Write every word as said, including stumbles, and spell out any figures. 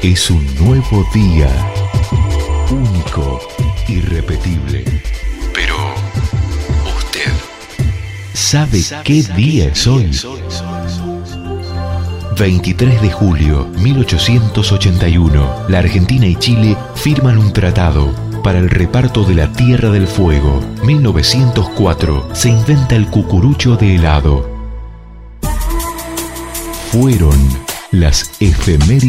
Es un nuevo día, único, irrepetible. Pero, ¿usted sabe qué día es hoy? veintitrés de julio de mil ochocientos ochenta y uno, la Argentina y Chile firman un tratado para el reparto de la Tierra del Fuego. mil novecientos cuatro, se inventa el cucurucho de helado. Fueron las efemérides